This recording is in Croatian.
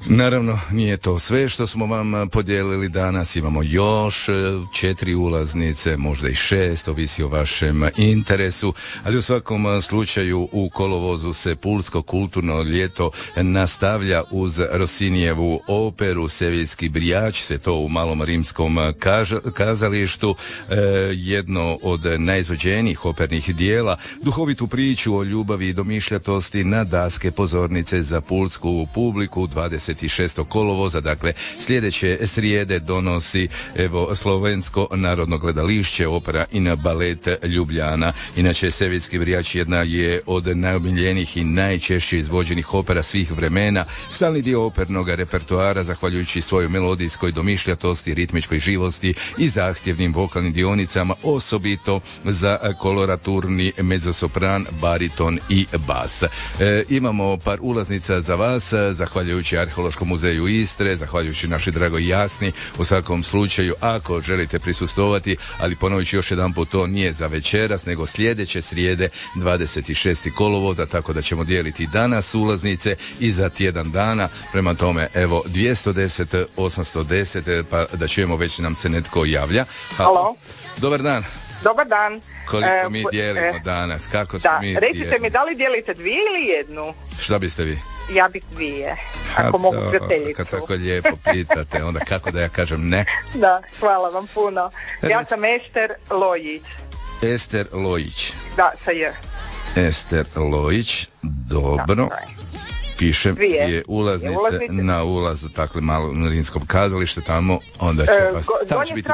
Naravno, nije to sve što smo vam podijelili danas, imamo još 4 ulaznice, možda i 6, ovisi o vašem interesu, ali u svakom slučaju u kolovozu se Pulsko kulturno ljeto nastavlja uz Rossinijevu operu Seviljski brijač, se to u Malom rimskom kazalištu, jedno od najizvođenijih opernih dijela, duhovitu priču o ljubavi i domišljatosti na daske pozornice za pulsku publiku 26. kolovoza, dakle sljedeće srijede donosi Slovensko narodno gledališće, opera in balet Ljubljana. Inače, Seviljski brijač jedna je od najomiljenijih i najčešće izvođenih opera svih vremena, stalni dio opernog repertoara zahvaljujući svojoj melodijskoj domišljatosti, ritmičkoj živosti i zahtjevnim vokalnim dionicama, osobito za koloraturni mezzosopran, bariton i bas. Imamo par ulaznica za vas, zahvaljujući Arheološkom muzeju Istre, zahvaljujući našoj dragoj Jasni. U svakom slučaju, ako želite prisustvovati, ali ponovit ću još jedan put, to nije za večeras, nego sljedeće srijede 26. kolovoza, tako da ćemo dijeliti danas ulaznice i za tjedan dana. Prema tome, evo, 210 810, pa da čujemo, već nam se netko javlja. Halo. Dobar dan. Dobar dan. Koliko mi dijelimo danas? Kako smo mi recite dijelimo? mi, da li dijelite 2 ili 1? Šta biste vi? Ja bih 2, ako mogu prijateljicu. Kad tako lijepo pitate, onda kako da ja kažem ne? Da, hvala vam puno. Ja sam Ester Lojić. Ester Lojić. Da, sa J. Ester Lojić, dobro. Pišem je ulaznice na ulaz, dakle, Malo rimskom kazalište tamo, onda će vas, tamo će biti